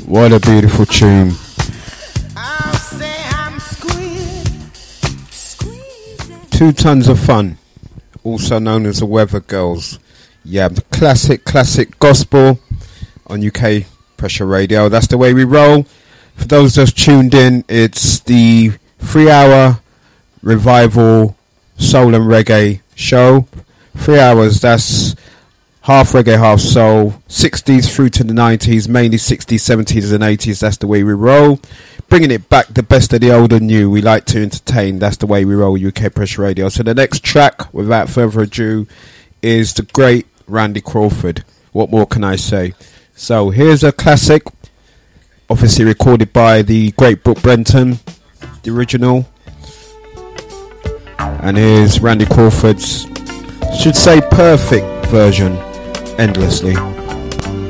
What a beautiful tune. Two Tons of Fun, also known as the Weather Girls. Yeah, the classic gospel on UK Pressure Radio. That's the way we roll. For those just tuned in, it's the 3-hour revival soul and reggae show. 3 hours, that's half reggae, half soul, 60s through to the 90s, mainly 60s, 70s and 80s. That's the way we roll. Bringing it back, the best of the old and new. We like to entertain. That's the way we roll, UK Pressure Radio. So the next track, without further ado, is the great Randy Crawford. What more can I say? So here's a classic, obviously recorded by the great Brooke Brenton, the original. And here's Randy Crawford's, should say perfect version, Endlessly.